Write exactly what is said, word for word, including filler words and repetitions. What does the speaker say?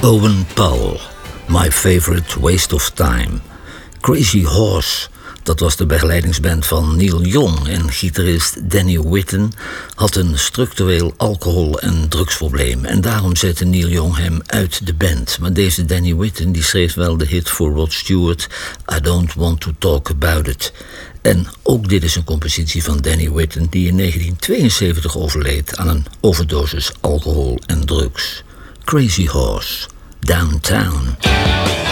Owen Powell, My Favorite Waste of Time. Crazy Horse, dat was de begeleidingsband van Neil Young, en gitarist Danny Whitten had een structureel alcohol- en drugsprobleem. En daarom zette Neil Young hem uit de band. Maar deze Danny Whitten die schreef wel de hit voor Rod Stewart, I Don't Want to Talk About It. En ook dit is een compositie van Danny Whitten, die in negentien tweeënzeventig overleed aan een overdosis alcohol en drugs. Crazy Horse, Downtown.